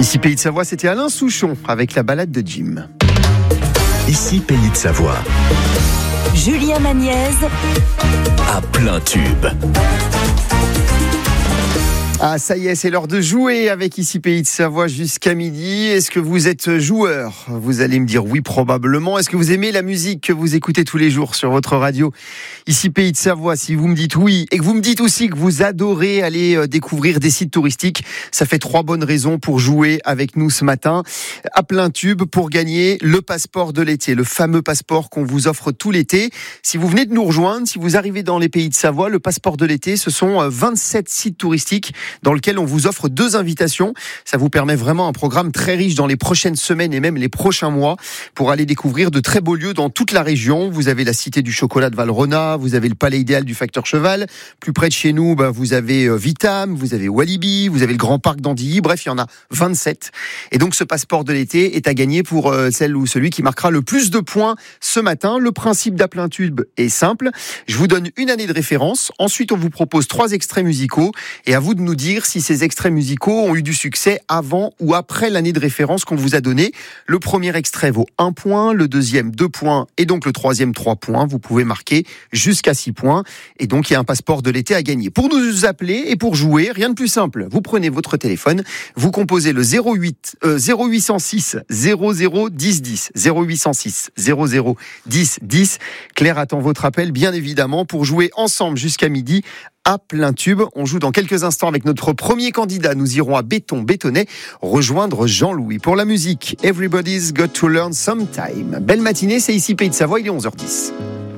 Ici Pays de Savoie, c'était Alain Souchon avec la balade de Jim. Ici Pays de Savoie. Julien Magniez À plein tube. Ah, ça y est, c'est l'heure de jouer avec Ici Pays de Savoie jusqu'à midi. Est-ce que vous êtes joueur ? Vous allez me dire oui, probablement. Est-ce que vous aimez la musique que vous écoutez tous les jours sur votre radio ? Ici Pays de Savoie, si vous me dites oui, et que vous me dites aussi que vous adorez aller découvrir des sites touristiques, ça fait 3 bonnes raisons pour jouer avec nous ce matin. À plein tube pour gagner le passeport de l'été, le fameux passeport qu'on vous offre tout l'été. Si vous venez de nous rejoindre, si vous arrivez dans les Pays de Savoie, le passeport de l'été, ce sont 27 sites touristiques dans lequel on vous offre 2 invitations. Ça vous permet vraiment un programme très riche dans les prochaines semaines et même les prochains mois pour aller découvrir de très beaux lieux dans toute la région. Vous avez la Cité du Chocolat de Valrhona, vous avez le Palais Idéal du Facteur Cheval. Plus près de chez nous, vous avez Vitam, vous avez Walibi, vous avez le Grand Parc d'Andilly. Bref, il y en a 27. Et donc ce passeport de l'été est à gagner pour celle ou celui qui marquera le plus de points ce matin. Le principe d'À plein tube est simple. Je vous donne une année de référence. Ensuite, on vous propose 3 extraits musicaux et à vous de nous dire si ces extraits musicaux ont eu du succès avant ou après l'année de référence qu'on vous a donnée. Le premier extrait vaut 1 point, le deuxième 2 points et donc le troisième 3 points. Vous pouvez marquer jusqu'à 6 points et donc il y a un passeport de l'été à gagner. Pour nous appeler et pour jouer, rien de plus simple. Vous prenez votre téléphone, vous composez le 0806 00 10 10 0806 00 10 10. Claire attend votre appel bien évidemment pour jouer ensemble jusqu'à midi. À plein tube. On joue dans quelques instants avec notre premier candidat. Nous irons à Béthonnet rejoindre Jean-Louis. Pour la musique, Everybody's Got to Learn Sometime. Belle matinée, c'est ici Pays de Savoie, il est 11h10.